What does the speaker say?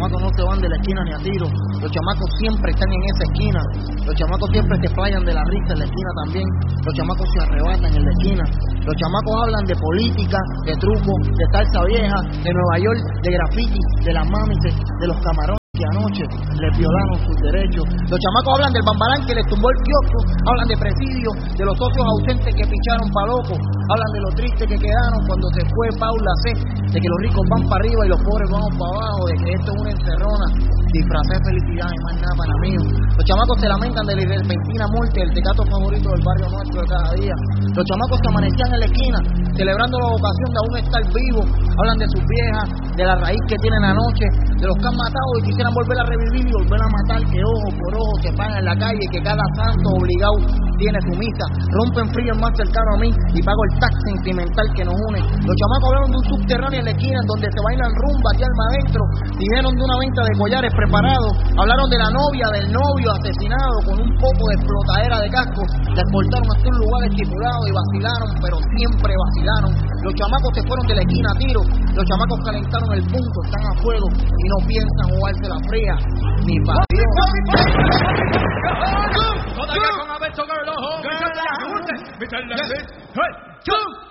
chamacos no se van de la esquina ni a tiro. Los chamacos siempre están en esa esquina. Los chamacos siempre se playan de la risa en la esquina también. Los chamacos se arrebatan en la esquina. Los chamacos hablan de política, de truco, de salsa vieja, de Nueva York, de graffiti, de las mamis, de los camarones que anoche les violaron sus derechos. Los chamacos hablan del bambalán que les tumbó el kiosco, hablan de presidio, de los socios ausentes que picharon pa' locos, hablan de lo triste que quedaron cuando se fue Paula C, de que los ricos van para arriba y los pobres vamos para abajo, de que esto es una encerrona, disfrazé de felicidad y más nada para mí. Los chamacos se lamentan de la repentina muerte del tecato favorito del barrio nuestro de cada día. Los chamacos se amanecían en la esquina celebrando la vocación de aún estar vivos, hablan de sus viejas, de la raíz que tienen anoche, de los que han matado y quisieran volver a revivir y volver a matar, que ojo por ojo se pagan en la calle, que cada santo obligado tiene su misa, rompen frío el más cercano a mí y pago el tax sentimental que nos une. Los chamacos hablaron de un subterráneo en la esquina en donde se bailan rumba y alma adentro, dijeron de una venta de collares preparados, hablaron de la novia, del novio asesinado con un poco de explotadera de casco, la exportaron hasta un lugar estipulado y vacilaron, pero siempre vacilaron. Los chamacos se fueron de la esquina a tiro, los chamacos calentaron el punto, están a fuego y no piensan jugarse la fría ni para Dios. Todavía con Alberto Garlojo, Mr.